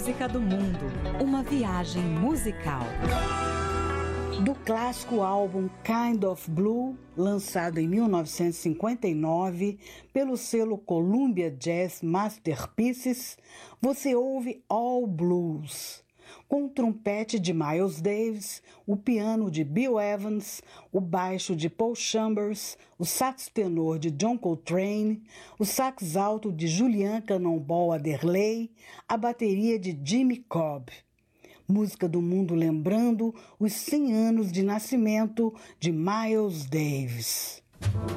música do mundo. Uma viagem musical. Do clássico álbum Kind of Blue, lançado em 1959 pelo selo Columbia Jazz Masterpieces, você ouve All Blues, com o trompete de Miles Davis, o piano de Bill Evans, o baixo de Paul Chambers, o sax tenor de John Coltrane, o sax alto de Julian Cannonball Adderley, a bateria de Jimmy Cobb. Música do mundo lembrando os 100 anos de nascimento de Miles Davis.